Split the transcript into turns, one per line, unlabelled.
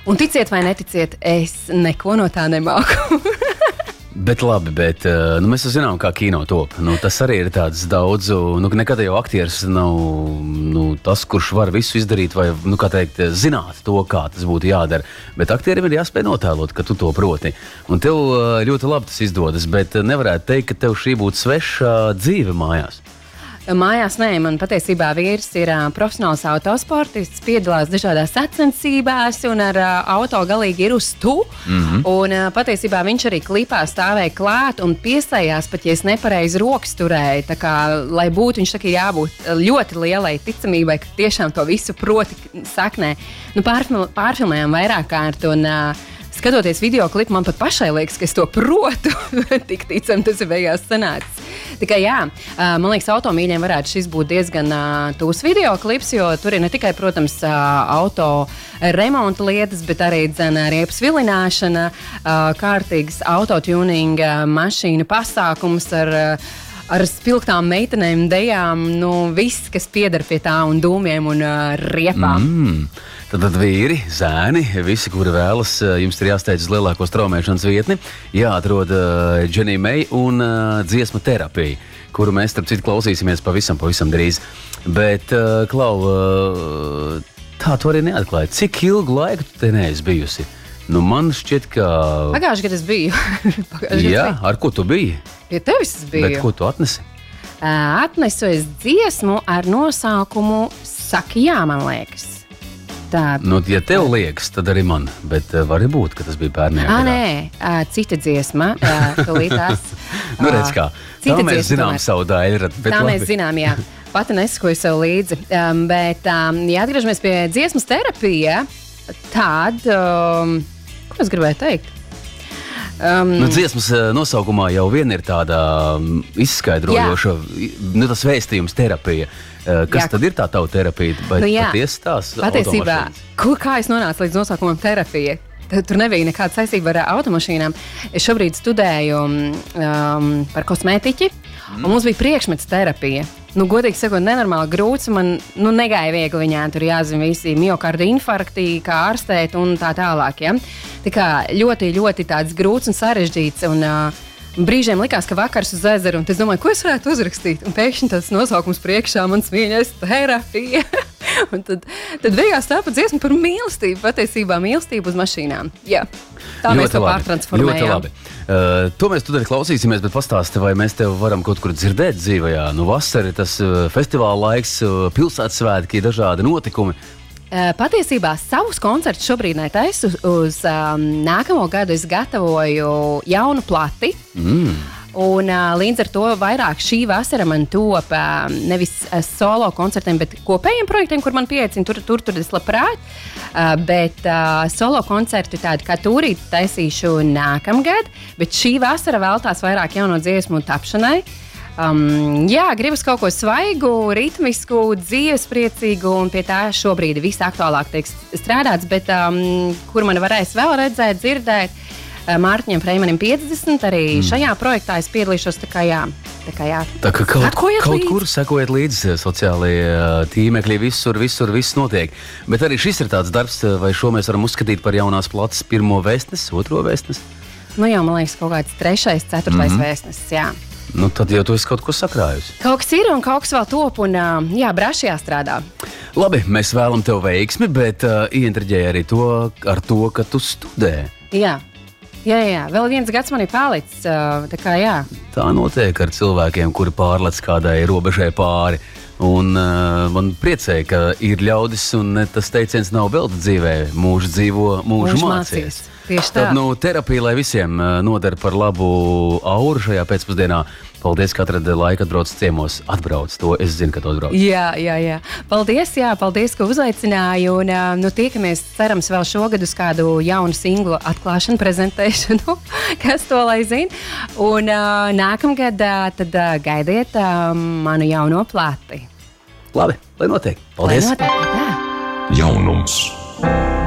Un ticiet vai neticiet, es neko no tā nemāku.
Bet labi, mēs zinām, kā kino top. Tas arī ir tāds daudz, nekad jau aktieris nav tas, kurš var visu izdarīt vai, zināt to, kā tas būtu jādara. Bet aktierim ir jāspēj notēlot, ka tu to proti. Un tev ļoti labi tas izdodas, bet nevarētu teikt, ka tev šī būtu sveša dzīve mājās.
Mājās nē, man patiesībā vīrs ir profesionāls autosportists, piedalās dažādās sacensībās un ar auto galīgi ir uz tu. Un patiesībā viņš arī klipā stāvēja klāt un piesējās pat, ja es nepareizi rokas turēju. Tā kā, lai būtu, viņš saka, jābūt ļoti lielai ticamībai, ka tiešām to visu proti saknē. Pārfilmējām vairāk kārt un skatoties video klipu, man pat pašai liekas, ka es to protu. Tik ticam, tas ir beigās sanācis. Tā kā jā, man liekas, automīļiem varētu šis būt diezgan tūs video klips, jo tur ir ne tikai, protams, auto remonta lietas, bet arī riepas vilināšana, kārtīgas autotuninga mašīnu pasākums ar spilgtām meitenēm, dejām, viss, kas pieder pie tā un dūmiem un riepām.
Tad vīri, zēni, visi, kuri vēlas, jums ir jāsteidz uz lielāko straumēšanas vietni, jāatrod Dženija Meija un dziesma terapija, kuru mēs, starp citu, klausīsimies pavisam drīz. Bet, Klau, tā tu arī neatklāji. Cik ilgu laiku tu te neesi bijusi? Man šķiet, ka...
Pagājuši gadu es biju.
Jā, ar ko tu biji?
Pie tevis es biju.
Bet ko tu atnesi?
Atnesu es dziesmu ar nosaukumu Saki jā, man liekas. Tā.
Ja tev liekas, tad arī man, bet var būt, ka tas bija pērnējā gadā.
Nē, cita dziesma, tūlītās.
Redz kā, tā mēs zinām savu daļu.
Tā mēs zinām, jā. Pati nesakoju sev līdzi. Bet, ja atgriežamies pie dziesmas terapija, tad, ko es gribēju teikt?
Dziesmas nosaukumā jau vien ir tāda izskaidrojoša, tas vēstījums terapija. Kas tad ir tā tava terapija? Patiesi tās
patiesībā,
automašīnas?
Kā es nonācu līdz nosaukumam terapija? Tur nebija nekāda saistība ar automašīnām. Es šobrīd studēju par kosmētiķi, un mums bija priekšmets terapija. Godīgi sakot, nenormāli grūts, man negāja viegli viņā. Tur jāzina visi miokarda infarkti, kā ārstēt un tā tālāk. Ja? Tā kā ļoti, ļoti tāds grūts un sarežģīts. Un, brīžiem likās, ka vakars uz ezeru, un es domāju, ko es varētu uzrakstīt. Un pēkšņi tas nosaukums priekšā, mans mīļais terapija. Un tad beigās tāpat dziesma par mīlestību, patiesībā mīlestību uz mašīnām. Jā, tā
ļoti
mēs to pārtransformējām.
Ļoti labi. To mēs tūdaļ klausīsimies, bet pastāsti, vai mēs tev varam kaut kur dzirdēt dzīvajā. Vasara ir tas festivāla laiks, pilsētas svētki, dažādi notikumi.
Patiesībā savus koncertus šobrīd netaisu. Uz nākamo gadu es gatavoju jaunu plati. Un līdz ar to vairāk šī vasara man top nevis solo koncertiem, bet kopējiem projektiem, kur man pieaicina, tur es labprāt. Bet solo koncertu tādu kā tūrīt taisīšu nākamgad, bet šī vasara veltās vairāk jauno dziesmu tapšanai. Jā, gribas kaut ko svaigu, ritmisku, dzīvespriecīgu, un pie tā šobrīd visaktuālāk tiek strādāts, bet kur man varēs vēl redzēt, dzirdēt, Mārtiņam Freimanim 50, arī šajā projektā es piedalīšos, tā kā jā.
Tā kā kaut kur sekojiet līdzi sociālajie tīmekļi, viss notiek. Bet arī šis ir tāds darbs, vai šo mēs varam uzskatīt par jaunās plates pirmo vēstnesi, otro vēstnesi?
Jau, man liekas, kaut kāds 3., 4. vēstnesis, jā.
Tad jau tu esi kaut ko sakrājusi.
Kaut kas ir un kaut kas vēl top, un braši jāstrādā.
Labi, mēs vēlam tev veiksmi, bet ieintriģēja arī ar to, ka tu studē.
Jā, vēl 1 gads man ir palicis, tā kā jā.
Tā notiek ar cilvēkiem, kuri pārlec kādai robežai pāri. Un man priecēja, ka ir ļaudis, un tas teiciens nav velti dzīvē. Mūžu dzīvo, mūžu mācies.
Tieši tā.
Tad terapija, lai visiem noder par labu auru šajā pēcpusdienā. Paldies, ka atradi laiku atbrauc ciemos. Atbrauc, to es zinu, ka tu atbrauc.
Jā. Paldies, ka uzaicināji. Un tiekamies, cerams, vēl šogad uz kādu jaunu singlu atklāšanu, prezentēšanu. Kas to lai zina. Un nākamgad tad gaidiet manu jauno plati.
Labi, lai notiek. Paldies.
Lai notiek, tā.
Jaunums.